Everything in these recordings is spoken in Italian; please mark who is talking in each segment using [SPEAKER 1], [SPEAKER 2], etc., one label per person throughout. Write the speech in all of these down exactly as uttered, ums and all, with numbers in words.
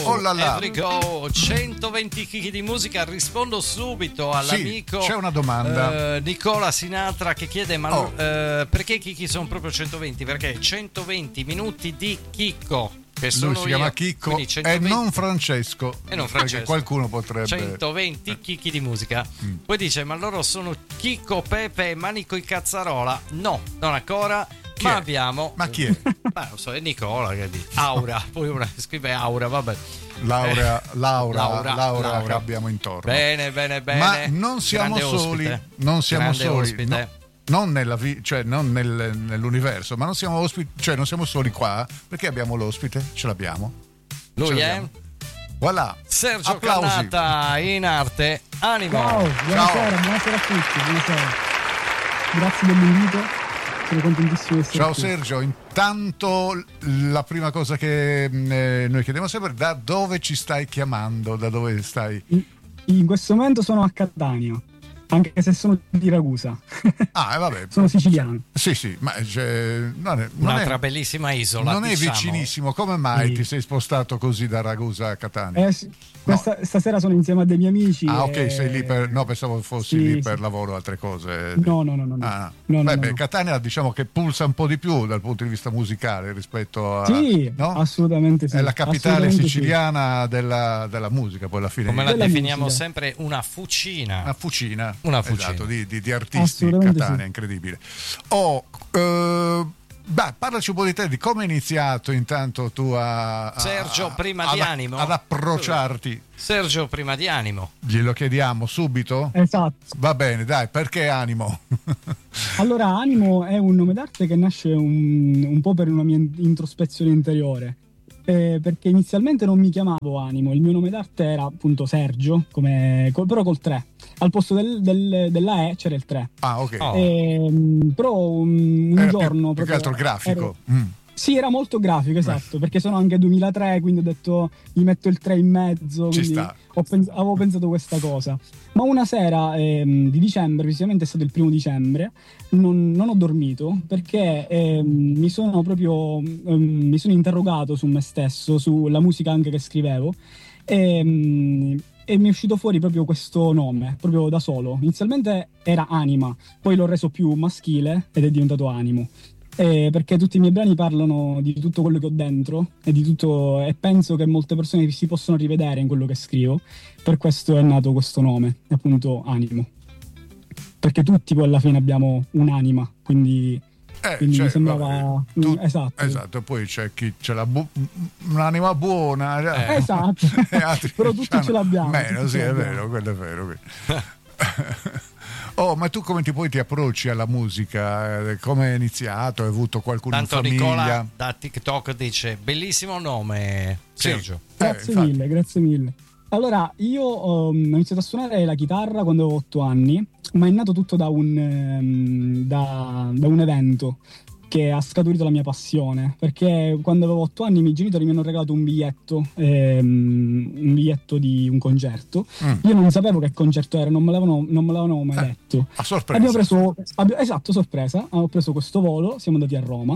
[SPEAKER 1] Oh là là.
[SPEAKER 2] Every Go, centoventi chicchi di musica. Rispondo subito all'amico.
[SPEAKER 1] Sì, c'è una domanda.
[SPEAKER 2] eh, Nicola Sinatra che chiede: ma
[SPEAKER 1] Oh.
[SPEAKER 2] eh, perché chicchi sono proprio centoventi? Perché centoventi minuti di chicco. Che sono
[SPEAKER 1] Lui si
[SPEAKER 2] io.
[SPEAKER 1] chiama Chicco
[SPEAKER 2] Quindi
[SPEAKER 1] e
[SPEAKER 2] centoventi
[SPEAKER 1] non Francesco.
[SPEAKER 2] E non
[SPEAKER 1] Perché
[SPEAKER 2] Francesco.
[SPEAKER 1] qualcuno potrebbe.
[SPEAKER 2] centoventi chicchi di musica.
[SPEAKER 1] Mm.
[SPEAKER 2] Poi dice: ma loro sono Chicco, Pepe e Manico in Cazzarola? No, non ancora.
[SPEAKER 1] Chi
[SPEAKER 2] ma
[SPEAKER 1] è?
[SPEAKER 2] abbiamo.
[SPEAKER 1] Ma chi è?
[SPEAKER 2] Beh, non so, è Nicola che dice. Aura. Poi una scrive Aura, vabbè.
[SPEAKER 1] Laura,
[SPEAKER 2] Eh,
[SPEAKER 1] Laura,
[SPEAKER 2] Laura,
[SPEAKER 1] Laura,
[SPEAKER 2] Laura.
[SPEAKER 1] che abbiamo intorno.
[SPEAKER 2] Bene, bene, bene.
[SPEAKER 1] Ma non siamo
[SPEAKER 2] Grande
[SPEAKER 1] soli,
[SPEAKER 2] ospite.
[SPEAKER 1] non siamo
[SPEAKER 2] Grande
[SPEAKER 1] soli,
[SPEAKER 2] ospite.
[SPEAKER 1] no, non nella vi- cioè non nel- nell'universo, ma non siamo ospiti, cioè non siamo soli qua, perché abbiamo l'ospite, ce l'abbiamo.
[SPEAKER 2] Lui
[SPEAKER 1] Ce
[SPEAKER 2] è
[SPEAKER 1] l'abbiamo. Voilà.
[SPEAKER 2] Sergio
[SPEAKER 1] Applausi.
[SPEAKER 2] Cannata in arte Animo.
[SPEAKER 3] Ciao, buonasera, buonasera a tutti, buonasera. Grazie dell'invito, sono contentissimo di essere
[SPEAKER 1] Ciao
[SPEAKER 3] qui.
[SPEAKER 1] Sergio, intanto la prima cosa che mh, eh, noi chiediamo sempre, da dove ci stai chiamando, da dove stai?
[SPEAKER 3] In, in questo momento sono a Catania, anche se sono di Ragusa.
[SPEAKER 1] Ah, e vabbè.
[SPEAKER 3] Sono siciliano.
[SPEAKER 1] Sì, sì, ma cioè, non è, non
[SPEAKER 2] Un'altra
[SPEAKER 1] è-
[SPEAKER 2] bellissima isola.
[SPEAKER 1] non è
[SPEAKER 2] diciamo.
[SPEAKER 1] vicinissimo, come mai
[SPEAKER 3] Sì.
[SPEAKER 1] ti sei spostato così da Ragusa a Catania?
[SPEAKER 3] Eh, sì, questa- Stasera sono insieme a dei miei amici.
[SPEAKER 1] Ah,
[SPEAKER 3] e-
[SPEAKER 1] ok, sei lì per. No, pensavo fossi
[SPEAKER 3] Sì,
[SPEAKER 1] lì
[SPEAKER 3] sì.
[SPEAKER 1] per lavoro o altre cose.
[SPEAKER 3] No, no, no, no. no.
[SPEAKER 1] Ah,
[SPEAKER 3] No, no,
[SPEAKER 1] beh,
[SPEAKER 3] no,
[SPEAKER 1] beh,
[SPEAKER 3] no.
[SPEAKER 1] Catania diciamo che pulsa un po' di più dal punto di vista musicale rispetto a.
[SPEAKER 3] Sì,
[SPEAKER 1] no?
[SPEAKER 3] assolutamente sì.
[SPEAKER 1] È la capitale
[SPEAKER 3] assolutamente sì.
[SPEAKER 1] siciliana della, della musica, poi alla fine.
[SPEAKER 2] Come la
[SPEAKER 3] Della
[SPEAKER 2] definiamo
[SPEAKER 3] musica.
[SPEAKER 2] sempre, una fucina.
[SPEAKER 1] Una fucina.
[SPEAKER 2] Una fucina.
[SPEAKER 1] Esatto, di, di- di artisti
[SPEAKER 3] Assolutamente
[SPEAKER 1] Catania,
[SPEAKER 3] sì.
[SPEAKER 1] incredibile. Oh, eh, beh, parlaci un po' di te, di come hai iniziato intanto tu a. a-
[SPEAKER 2] Sergio, prima
[SPEAKER 1] ad-
[SPEAKER 2] di Animo?
[SPEAKER 1] Ad approcciarti.
[SPEAKER 2] Sergio prima di Animo.
[SPEAKER 1] Glielo chiediamo subito?
[SPEAKER 3] Esatto.
[SPEAKER 1] Va bene, dai, perché Animo?
[SPEAKER 3] Allora, Animo è un nome d'arte che nasce un, un po' per una mia introspezione interiore. Eh, perché inizialmente non mi chiamavo Animo, il mio nome d'arte era appunto Sergio, come, col- però col tre. Al posto del- del- della E c'era il tre.
[SPEAKER 1] Ah, ok.
[SPEAKER 2] Oh.
[SPEAKER 3] Ehm, però un, un
[SPEAKER 1] Era più-
[SPEAKER 3] giorno.
[SPEAKER 1] più, che
[SPEAKER 3] proprio
[SPEAKER 1] altro grafico.
[SPEAKER 3] ero-
[SPEAKER 1] Mm.
[SPEAKER 3] Sì, era molto grafico, esatto, perché sono anche duemilatré, quindi ho detto gli metto il tre in mezzo,
[SPEAKER 1] Ci
[SPEAKER 3] quindi
[SPEAKER 1] sta.
[SPEAKER 3] ho pens- avevo pensato questa cosa. Ma una sera ehm, di dicembre, precisamente è stato il primo dicembre, non, non ho dormito perché ehm, mi sono proprio ehm, mi sono interrogato su me stesso, sulla musica anche che scrivevo e, e mi è uscito fuori proprio questo nome, proprio da solo. Inizialmente era Anima, poi l'ho reso più maschile ed è diventato Animo. Eh, perché tutti i miei brani parlano di tutto quello che ho dentro e di tutto, e penso che molte persone si possono rivedere in quello che scrivo. Per questo è nato questo nome, appunto Animo. Perché tutti poi alla fine abbiamo un'anima, quindi,
[SPEAKER 1] Eh,
[SPEAKER 3] quindi
[SPEAKER 1] cioè,
[SPEAKER 3] mi sembrava
[SPEAKER 1] vabbè, tu-
[SPEAKER 3] mm, esatto.
[SPEAKER 1] Esatto, poi c'è chi ce l'ha bu- un'anima buona.
[SPEAKER 2] Eh.
[SPEAKER 3] Esatto.
[SPEAKER 1] e altri
[SPEAKER 3] Però tutti
[SPEAKER 1] c'hanno
[SPEAKER 3] ce l'abbiamo.
[SPEAKER 1] Meno,
[SPEAKER 3] tutti
[SPEAKER 1] sì,
[SPEAKER 3] ce
[SPEAKER 1] è
[SPEAKER 3] l'abbiamo.
[SPEAKER 1] vero, quello è vero. quello. Oh, ma tu come ti poi ti approcci alla musica? Eh, Come hai iniziato? Hai avuto qualcuno
[SPEAKER 2] Tanto
[SPEAKER 1] in famiglia?
[SPEAKER 2] Nicola da TikTok dice: bellissimo nome,
[SPEAKER 1] Sì.
[SPEAKER 2] Sergio.
[SPEAKER 3] Grazie
[SPEAKER 1] Eh, infatti.
[SPEAKER 3] mille, grazie mille. Allora, io um, ho iniziato a suonare la chitarra quando avevo otto anni, ma è nato tutto da un, ehm, da, da un evento che ha scaturito la mia passione, perché quando avevo otto anni i miei genitori mi hanno regalato un biglietto, ehm, un biglietto di un concerto.
[SPEAKER 1] Mm.
[SPEAKER 3] Io non sapevo che concerto era, non me l'avevano, non me l'avevano mai
[SPEAKER 1] Eh,
[SPEAKER 3] detto.
[SPEAKER 1] A sorpresa.
[SPEAKER 3] Abbiamo preso, abbi- esatto, sorpresa, ho preso questo volo, siamo andati a Roma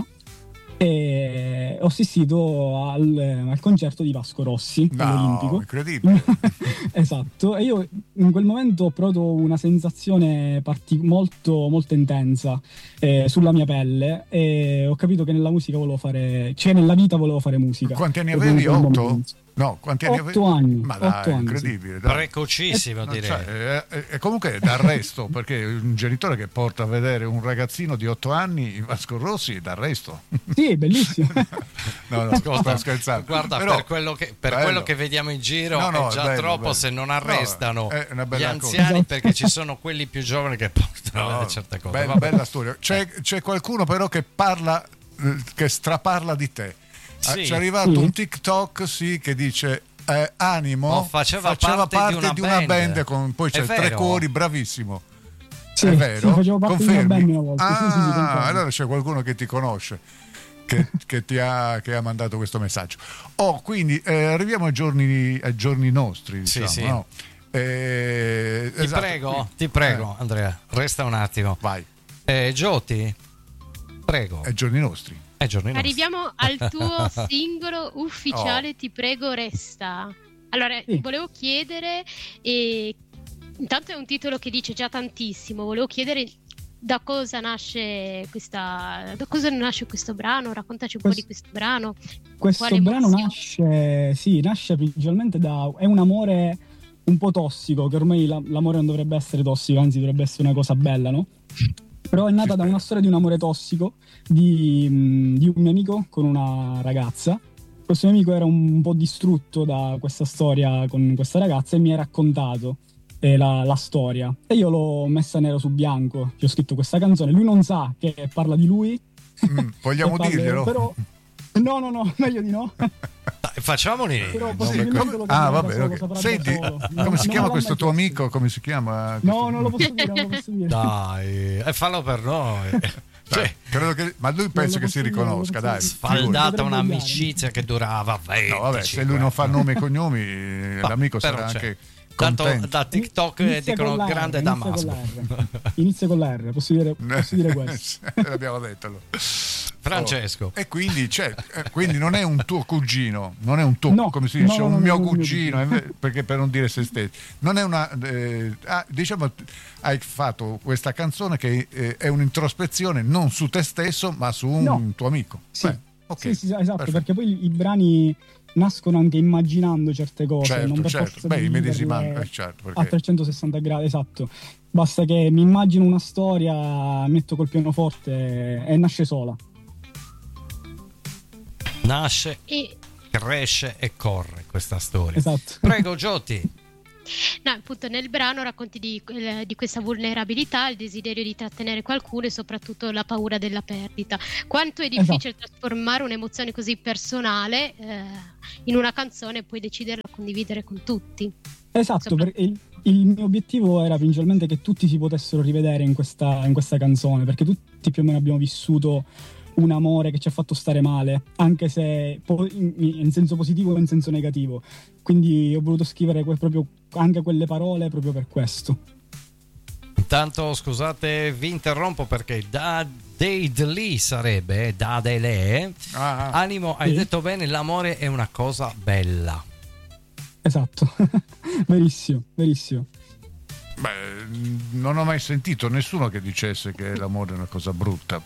[SPEAKER 3] e ho assistito al, al concerto di Vasco Rossi
[SPEAKER 1] No,
[SPEAKER 3] all'Olimpico.
[SPEAKER 1] incredibile.
[SPEAKER 3] Esatto, e io in quel momento ho provato una sensazione parti- molto, molto intensa eh, sulla mia pelle e ho capito che nella musica volevo fare, cioè nella vita volevo fare musica.
[SPEAKER 1] Quanti anni
[SPEAKER 3] Proprio
[SPEAKER 1] avevi?
[SPEAKER 3] in quel
[SPEAKER 1] Otto?
[SPEAKER 3] momento.
[SPEAKER 1] No, quanti anni
[SPEAKER 3] Otto
[SPEAKER 1] avevi?
[SPEAKER 3] anni,
[SPEAKER 1] Ma dai,
[SPEAKER 3] otto anni,
[SPEAKER 1] incredibile. dai.
[SPEAKER 2] Precocissimo,
[SPEAKER 1] No,
[SPEAKER 2] direi.
[SPEAKER 1] cioè, è, è- è comunque d'arresto, perché un genitore che porta a vedere un ragazzino di otto anni, Vasco Rossi, è d'arresto.
[SPEAKER 3] Sì, bellissimo.
[SPEAKER 1] No, no,
[SPEAKER 2] Ascolta,
[SPEAKER 1] sto scherzando.
[SPEAKER 2] guarda,
[SPEAKER 1] Però,
[SPEAKER 2] per, quello che, per
[SPEAKER 1] bello.
[SPEAKER 2] quello che vediamo in giro
[SPEAKER 1] No, no,
[SPEAKER 2] è già
[SPEAKER 1] è bello,
[SPEAKER 2] troppo
[SPEAKER 1] bello.
[SPEAKER 2] se non
[SPEAKER 1] No,
[SPEAKER 2] arrestano
[SPEAKER 1] è una
[SPEAKER 2] gli
[SPEAKER 1] bella
[SPEAKER 2] anziani,
[SPEAKER 3] cosa.
[SPEAKER 2] perché ci sono quelli più giovani che portano a
[SPEAKER 1] No,
[SPEAKER 2] vedere certe cose.
[SPEAKER 1] bella,
[SPEAKER 2] Vabbè.
[SPEAKER 1] bella storia. C'è, c'è qualcuno però che parla, eh, che straparla di te.
[SPEAKER 2] Sì.
[SPEAKER 1] Eh, C'è arrivato
[SPEAKER 3] Sì.
[SPEAKER 1] un TikTok, sì, che dice eh, Animo
[SPEAKER 2] Oh, faceva parte di una band.
[SPEAKER 1] con, poi c'è
[SPEAKER 2] È
[SPEAKER 1] tre
[SPEAKER 2] vero?
[SPEAKER 1] cuori, bravissimo.
[SPEAKER 3] Sì,
[SPEAKER 1] è vero?
[SPEAKER 3] sì, facevo parte di una
[SPEAKER 1] Confermi?
[SPEAKER 3] band una volta.
[SPEAKER 1] Ah,
[SPEAKER 3] Sì, sì, sì, confermo.
[SPEAKER 1] allora c'è qualcuno che ti conosce, che, che ti ha, che ha mandato questo messaggio. Oh, quindi eh, arriviamo ai giorni, ai giorni nostri,
[SPEAKER 2] Sì,
[SPEAKER 1] diciamo,
[SPEAKER 2] sì.
[SPEAKER 1] no? Eh,
[SPEAKER 2] Ti
[SPEAKER 1] esatto,
[SPEAKER 2] prego,
[SPEAKER 1] quindi-
[SPEAKER 2] ti prego,
[SPEAKER 1] eh,
[SPEAKER 2] Andrea, resta un attimo.
[SPEAKER 1] vai,
[SPEAKER 2] Eh, Gioti, prego.
[SPEAKER 1] ai giorni nostri.
[SPEAKER 2] È giorni nostri.
[SPEAKER 4] Arriviamo al tuo singolo ufficiale,
[SPEAKER 1] Oh.
[SPEAKER 4] Ti prego resta. Allora,
[SPEAKER 3] Sì.
[SPEAKER 4] volevo chiedere, eh, intanto è un titolo che dice già tantissimo, volevo chiedere da cosa nasce questa, da cosa nasce questo brano, raccontaci un
[SPEAKER 3] Questo-
[SPEAKER 4] po' di questo brano.
[SPEAKER 3] Questo
[SPEAKER 4] Quale
[SPEAKER 3] brano
[SPEAKER 4] emozione?
[SPEAKER 3] nasce, sì, nasce principalmente da, è un amore un po' tossico, che ormai la- l'amore non dovrebbe essere tossico, anzi dovrebbe essere una cosa bella, no? Però è nata
[SPEAKER 1] Ci
[SPEAKER 3] da una
[SPEAKER 1] spero.
[SPEAKER 3] storia di un amore tossico di, mh, di un mio amico con una ragazza. Questo mio amico era un po' distrutto da questa storia con questa ragazza e mi ha raccontato eh, la, la storia. E io l'ho messa nero su bianco, gli ho scritto questa canzone. Lui non sa che parla di lui.
[SPEAKER 1] Mm, vogliamo
[SPEAKER 3] che parla-
[SPEAKER 1] dirglielo?
[SPEAKER 3] Però... No, no, no, meglio di no.
[SPEAKER 2] Dai, facciamoli.
[SPEAKER 3] Però
[SPEAKER 1] Sì,
[SPEAKER 3] possibilmente
[SPEAKER 1] come-
[SPEAKER 3] lo
[SPEAKER 1] ah,
[SPEAKER 3] capirà
[SPEAKER 1] va
[SPEAKER 3] da
[SPEAKER 1] bene,
[SPEAKER 3] solo,
[SPEAKER 1] ok.
[SPEAKER 3] saprà da
[SPEAKER 1] Senti,
[SPEAKER 3] solo.
[SPEAKER 1] come
[SPEAKER 3] Non-
[SPEAKER 1] si
[SPEAKER 3] non
[SPEAKER 1] chiama
[SPEAKER 3] l'ha
[SPEAKER 1] questo
[SPEAKER 3] mai
[SPEAKER 1] tuo
[SPEAKER 3] chiesto.
[SPEAKER 1] amico? Come si chiama?
[SPEAKER 3] No, non lo posso dire, non lo posso dire.
[SPEAKER 2] Dai, e fallo per noi.
[SPEAKER 1] Dai,
[SPEAKER 2] Cioè,
[SPEAKER 1] credo che, ma lui penso
[SPEAKER 3] lo
[SPEAKER 1] che si
[SPEAKER 3] posso dire, non lo
[SPEAKER 1] riconosca,
[SPEAKER 3] posso
[SPEAKER 1] dai.
[SPEAKER 3] dire.
[SPEAKER 2] sfaldata
[SPEAKER 3] Potrebbe
[SPEAKER 2] un'amicizia che durava venti.
[SPEAKER 1] No, vabbè, se lui non fa nome e cognomi, eh, l'amico
[SPEAKER 2] però
[SPEAKER 1] sarà
[SPEAKER 2] c'è.
[SPEAKER 1] anche
[SPEAKER 2] Tanto
[SPEAKER 1] contento.
[SPEAKER 2] da TikTok
[SPEAKER 3] Inizia
[SPEAKER 2] dicono
[SPEAKER 3] con la R,
[SPEAKER 2] grande
[SPEAKER 3] inizia
[SPEAKER 2] Damasco.
[SPEAKER 3] con la R. Inizia con la R, posso dire, posso dire questo.
[SPEAKER 1] L'abbiamo detto. allora.
[SPEAKER 2] Francesco.
[SPEAKER 1] Oh, e quindi, c'è, eh, quindi non è un tuo cugino, non è un tuo,
[SPEAKER 3] No,
[SPEAKER 1] come si dice,
[SPEAKER 3] no, no,
[SPEAKER 1] un
[SPEAKER 3] no,
[SPEAKER 1] mio
[SPEAKER 3] non è un mio
[SPEAKER 1] cugino,
[SPEAKER 3] cugino.
[SPEAKER 1] eh, perché per non dire se stesso. Non è una. eh, ah, diciamo, hai fatto questa canzone che eh, è un'introspezione non su te stesso, ma su un
[SPEAKER 3] No.
[SPEAKER 1] tuo amico.
[SPEAKER 3] Sì,
[SPEAKER 1] Beh, ok,
[SPEAKER 3] sì, sì, esatto,
[SPEAKER 1] perfetto.
[SPEAKER 3] perché poi i brani nascono anche immaginando certe cose,
[SPEAKER 1] Certo,
[SPEAKER 3] non per
[SPEAKER 1] certo.
[SPEAKER 3] forza
[SPEAKER 1] Beh,
[SPEAKER 3] di
[SPEAKER 1] immedesimando,
[SPEAKER 3] viverle
[SPEAKER 1] eh, certo,
[SPEAKER 3] a
[SPEAKER 1] perché
[SPEAKER 3] trecentosessanta gradi, esatto. Basta che mi immagino una storia, metto col pianoforte e nasce sola.
[SPEAKER 2] Nasce,
[SPEAKER 4] E
[SPEAKER 2] cresce e corre questa storia.
[SPEAKER 3] Esatto.
[SPEAKER 2] Prego, Giotti.
[SPEAKER 4] no, appunto nel brano racconti di, eh, di questa vulnerabilità, il desiderio di trattenere qualcuno e soprattutto la paura della perdita. Quanto è difficile trasformare un'emozione così personale eh, in una canzone e poi deciderla a condividere con tutti.
[SPEAKER 3] Esatto,
[SPEAKER 4] Sopra-
[SPEAKER 3] perché il, il mio obiettivo era principalmente che tutti si potessero rivedere in questa, in questa canzone, perché tutti più o meno abbiamo vissuto un amore che ci ha fatto stare male, anche se po- in, in senso positivo e in senso negativo. Quindi ho voluto scrivere que- proprio anche quelle parole proprio per questo.
[SPEAKER 2] Intanto scusate, vi interrompo perché da Deidli sarebbe, da Dele.
[SPEAKER 1] Ah, ah.
[SPEAKER 2] Animo, hai
[SPEAKER 3] Sì.
[SPEAKER 2] detto bene, l'amore è una cosa bella.
[SPEAKER 3] Esatto, verissimo, verissimo.
[SPEAKER 1] Beh, non ho mai sentito nessuno che dicesse che l'amore è una cosa brutta.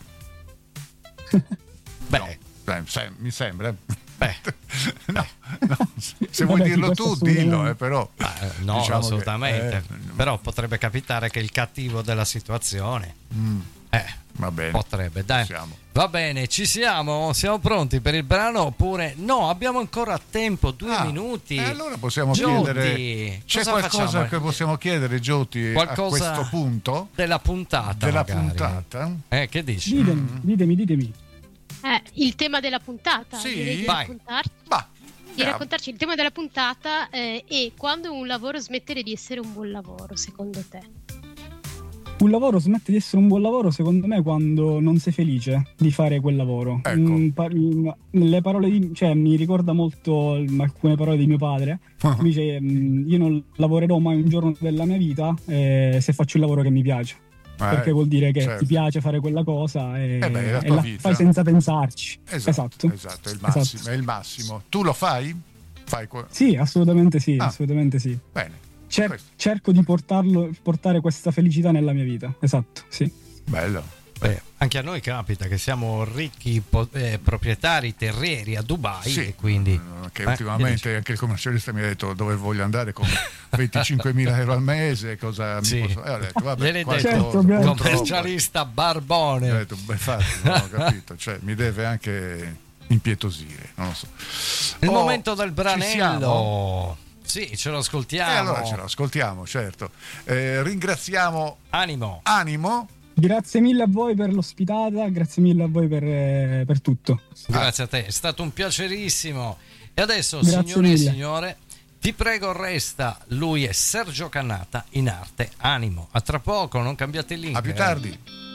[SPEAKER 2] Beh,
[SPEAKER 1] Beh, se- mi sembra.
[SPEAKER 2] beh,
[SPEAKER 1] No, no, se
[SPEAKER 3] Vabbè,
[SPEAKER 1] vuoi
[SPEAKER 3] sì,
[SPEAKER 1] dirlo
[SPEAKER 3] questo
[SPEAKER 1] tu,
[SPEAKER 3] assolutamente.
[SPEAKER 1] dillo, eh, però.
[SPEAKER 2] eh, no,
[SPEAKER 1] diciamo
[SPEAKER 2] assolutamente.
[SPEAKER 1] che, eh,
[SPEAKER 2] Però potrebbe capitare che il cattivo della situazione,
[SPEAKER 1] mm,
[SPEAKER 2] eh,
[SPEAKER 1] va bene.
[SPEAKER 2] potrebbe, dai.
[SPEAKER 1] Siamo.
[SPEAKER 2] Va bene, ci siamo? Siamo pronti per il brano oppure no? Abbiamo ancora tempo, due
[SPEAKER 1] Ah,
[SPEAKER 2] minuti.
[SPEAKER 1] e allora possiamo
[SPEAKER 2] Giotti,
[SPEAKER 1] chiedere. C'è
[SPEAKER 2] cosa
[SPEAKER 1] qualcosa
[SPEAKER 2] facciamo?
[SPEAKER 1] che possiamo chiedere, Giotti,
[SPEAKER 2] Qualcosa
[SPEAKER 1] a questo punto
[SPEAKER 2] della puntata,
[SPEAKER 1] della
[SPEAKER 2] magari.
[SPEAKER 1] puntata?
[SPEAKER 2] Eh, che dici?
[SPEAKER 3] Ditemi, ditemi, ditemi.
[SPEAKER 4] Eh, il tema della puntata,
[SPEAKER 1] Sì?
[SPEAKER 4] direi di
[SPEAKER 2] Vai.
[SPEAKER 4] raccontarci,
[SPEAKER 1] Bah,
[SPEAKER 4] di raccontarci il tema della puntata eh, e quando un lavoro smette di essere un buon lavoro, secondo te?
[SPEAKER 3] Un lavoro smette di essere un buon lavoro, secondo me, quando non sei felice di fare quel lavoro.
[SPEAKER 1] Ecco.
[SPEAKER 3] Mm, par- mm, le parole di, cioè, mi ricorda molto mm, alcune parole di mio padre. Mi dice: mm, io non lavorerò mai un giorno della mia vita eh, se faccio il lavoro che mi piace. Perché vuol dire che
[SPEAKER 1] certo.
[SPEAKER 3] ti piace fare quella cosa e,
[SPEAKER 1] Eh beh, è la
[SPEAKER 3] e
[SPEAKER 1] tua
[SPEAKER 3] la
[SPEAKER 1] vita.
[SPEAKER 3] fai senza pensarci.
[SPEAKER 1] Esatto,
[SPEAKER 3] Esatto.
[SPEAKER 1] esatto, è il massimo,
[SPEAKER 3] Esatto.
[SPEAKER 1] è il massimo. Tu lo fai? Fai que-
[SPEAKER 3] Sì, assolutamente sì,
[SPEAKER 1] Ah.
[SPEAKER 3] assolutamente sì.
[SPEAKER 1] Bene.
[SPEAKER 3] Cer-
[SPEAKER 1] Questo.
[SPEAKER 3] cerco di portarlo, portare questa felicità nella mia vita. Esatto, sì.
[SPEAKER 1] Bello.
[SPEAKER 2] Beh, anche a noi capita che siamo ricchi po- eh, proprietari terrieri a Dubai
[SPEAKER 1] Sì,
[SPEAKER 2] e quindi
[SPEAKER 1] eh, che
[SPEAKER 2] eh, che
[SPEAKER 1] ultimamente
[SPEAKER 2] dici?
[SPEAKER 1] anche il commercialista mi ha detto dove voglio andare con venticinquemila euro al mese, cosa
[SPEAKER 2] Sì.
[SPEAKER 1] mi posso... E ho detto, vabbè,
[SPEAKER 2] Gliel'hai
[SPEAKER 1] qualcosa,
[SPEAKER 3] detto, ovviamente.
[SPEAKER 1] purtroppo.
[SPEAKER 2] commercialista
[SPEAKER 1] Ho
[SPEAKER 2] barbone.
[SPEAKER 1] detto, beh, fatto, non ho capito, cioè mi deve anche impietosire, non lo so.
[SPEAKER 2] Il
[SPEAKER 1] Oh,
[SPEAKER 2] momento del
[SPEAKER 1] ci siamo?
[SPEAKER 2] branello. Sì, ce lo ascoltiamo.
[SPEAKER 1] E allora ce lo ascoltiamo, certo. Eh, ringraziamo
[SPEAKER 2] Animo.
[SPEAKER 1] Animo.
[SPEAKER 3] Grazie mille a voi per l'ospitata, grazie mille a voi per, eh, per tutto.
[SPEAKER 2] Grazie a te, è stato un piacerissimo. E adesso,
[SPEAKER 3] Grazie
[SPEAKER 2] signore e
[SPEAKER 3] mille.
[SPEAKER 2] signore, ti prego resta. Lui è Sergio Cannata in arte Animo. A tra poco, non cambiate il link.
[SPEAKER 1] A più
[SPEAKER 2] eh.
[SPEAKER 1] tardi.